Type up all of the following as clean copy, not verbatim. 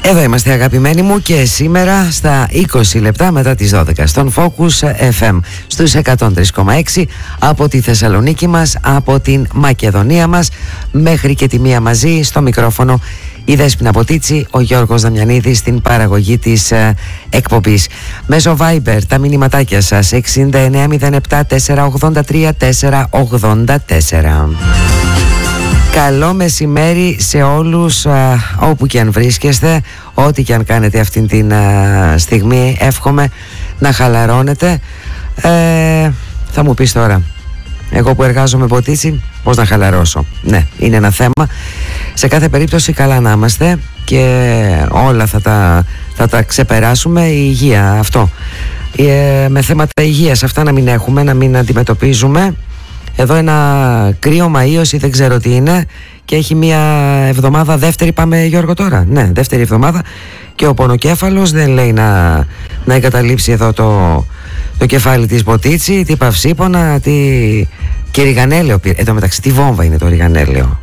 Εδώ είμαστε αγαπημένοι μου και σήμερα στα 20 λεπτά μετά τις 12 στον Focus FM στους 103,6 από τη Θεσσαλονίκη μας, από την Μακεδονία μας μέχρι και τη μία μαζί. Στο μικρόφωνο η Δέσποινα Ποτίτσι, ο Γιώργος Δαμιανίδης στην παραγωγή της εκπομπής. Μέσω Viber τα μηνυματάκια σας 6907 483 484. Καλό μεσημέρι σε όλους, όπου και αν βρίσκεστε, ό,τι και αν κάνετε αυτήν την στιγμή. Εύχομαι να χαλαρώνετε. Θα μου πεις τώρα, εγώ που εργάζομαι Ποτίτσι, πώς να χαλαρώσω? Ναι, είναι ένα θέμα. Σε κάθε περίπτωση καλά να είμαστε και όλα θα τα ξεπεράσουμε. Η υγεία, αυτό. Με θέματα υγείας αυτά να μην έχουμε, να μην αντιμετωπίζουμε. Εδώ ένα κρύωμα, ίωση, δεν ξέρω τι είναι, και έχει μία εβδομάδα, δεύτερη πάμε Γιώργο τώρα, ναι, δεύτερη εβδομάδα, και ο πονοκέφαλος δεν λέει να εγκαταλείψει εδώ το κεφάλι της Ποτίτσι, τι παυσίπονα, τι και ριγανέλαιο. Εδώ μεταξύ τι βόμβα είναι το ριγανέλαιο.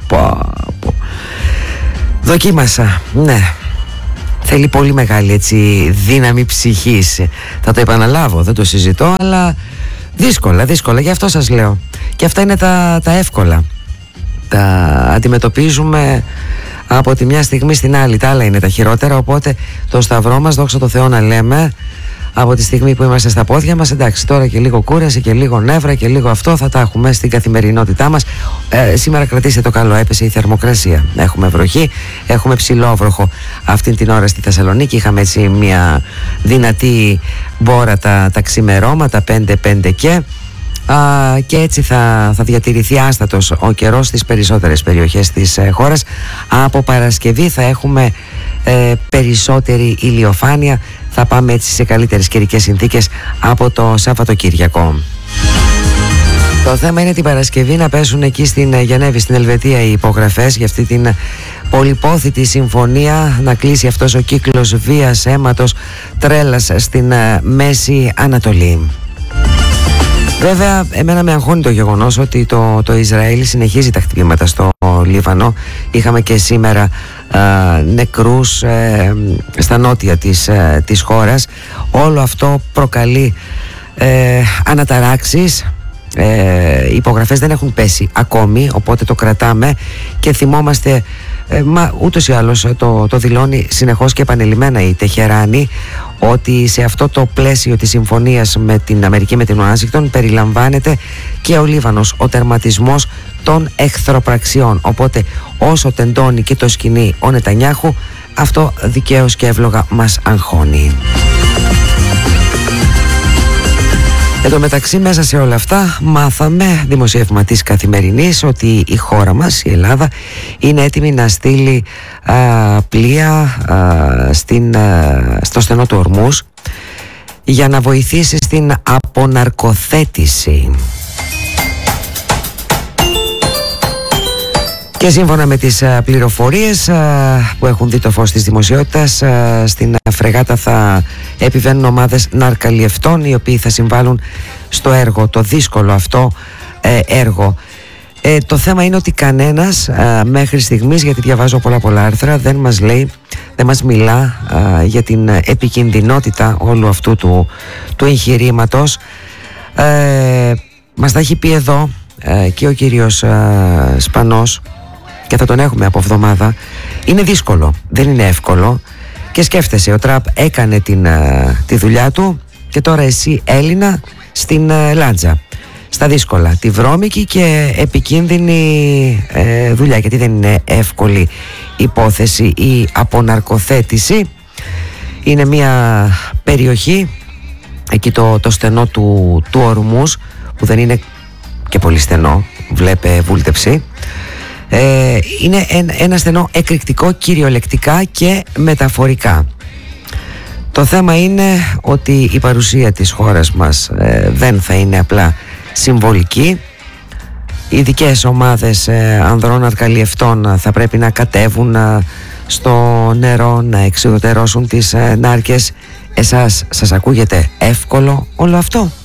Δοκίμασα, ναι. Θέλει πολύ μεγάλη έτσι δύναμη ψυχής. Θα το επαναλάβω, δεν το συζητώ, αλλά δύσκολα, γι' αυτό σας λέω. Και αυτά είναι τα εύκολα. Τα αντιμετωπίζουμε από τη μια στιγμή στην άλλη. Τα άλλα είναι τα χειρότερα, οπότε το σταυρό μας, δόξα τω Θεώ να λέμε, από τη στιγμή που είμαστε στα πόδια μας. Εντάξει, τώρα και λίγο κούραση και λίγο νεύρα και λίγο αυτό θα τα έχουμε στην καθημερινότητά μας. Σήμερα κρατήστε το καλό, έπεσε η θερμοκρασία. Έχουμε βροχή, έχουμε ψηλόβροχο αυτή την ώρα στη Θεσσαλονίκη. Είχαμε έτσι μια δυνατή μπόρα τα ξημερώματα, 5 και έτσι θα διατηρηθεί άστατος ο καιρός στις περισσότερες περιοχές της χώρας. Από Παρασκευή θα έχουμε περισσότερη ηλιοφάνεια. Θα πάμε έτσι σε καλύτερες καιρικές συνθήκες από το Σαββατοκύριακο. Το θέμα είναι την Παρασκευή να πέσουν εκεί στην Γενέβη, στην Ελβετία, οι υπογραφές για αυτή την πολυπόθητη συμφωνία, να κλείσει αυτός ο κύκλος βίας, αίματος, τρέλας στην Μέση Ανατολή. Βέβαια, εμένα με αγχώνει το γεγονός ότι το Ισραήλ συνεχίζει τα χτυπήματα στο Λίβανο. Είχαμε και σήμερα νεκρούς στα νότια της χώρας. Όλο αυτό προκαλεί αναταράξεις. Οι υπογραφές δεν έχουν πέσει ακόμη, οπότε το κρατάμε και θυμόμαστε, μα ούτως ή άλλως το δηλώνει συνεχώς και επανειλημμένα η Τεχεράνη, ότι σε αυτό το πλαίσιο της συμφωνίας με την Αμερική, με την Ουάσιγκτον, περιλαμβάνεται και ο Λίβανος, ο τερματισμός των εχθροπραξιών. Οπότε όσο τεντώνει και το σκηνή ο Νετανιάχου, αυτό δικαίως και εύλογα μας αγχώνει. Εν τω μεταξύ, μέσα σε όλα αυτά μάθαμε, δημοσίευμα της Καθημερινής, ότι η χώρα μας, η Ελλάδα, είναι έτοιμη να στείλει πλοία στο στενό του Ορμούς για να βοηθήσει στην αποναρκοθέτηση. Και σύμφωνα με τις πληροφορίες που έχουν δει το φως της δημοσιότητας, στην φρεγάτα θα επιβαίνουν ομάδες ναρκαλλιευτών, οι οποίοι θα συμβάλλουν στο έργο, το δύσκολο αυτό έργο. Το θέμα είναι ότι κανένας μέχρι στιγμής, γιατί διαβάζω πολλά άρθρα, δεν μας λέει, δεν μας μιλά για την επικινδυνότητα όλου αυτού του εγχειρήματος. Μας τα έχει πει εδώ και ο κύριος Σπανός, και θα τον έχουμε από εβδομάδα. Είναι δύσκολο, δεν είναι εύκολο. Και σκέφτεσαι, ο Τραμπ έκανε τη δουλειά του και τώρα εσύ, Έλληνα, στην λάντζα, στα δύσκολα, τη βρώμικη και επικίνδυνη δουλειά, γιατί δεν είναι εύκολη υπόθεση η αποναρκοθέτηση. Είναι μια περιοχή, εκεί το στενό του Ορμούς, που δεν είναι και πολύ στενό, βλέπε βούλτεψη. Είναι ένα στενό εκρηκτικό, κυριολεκτικά και μεταφορικά. Το θέμα είναι ότι η παρουσία της χώρας μας δεν θα είναι απλά συμβολική. Οι ειδικές ομάδες ανδρών ναρκαλλιευτών θα πρέπει να κατέβουν στο νερό, να εξουδετερώσουν τις νάρκες. Εσάς σας ακούγεται εύκολο όλο αυτό?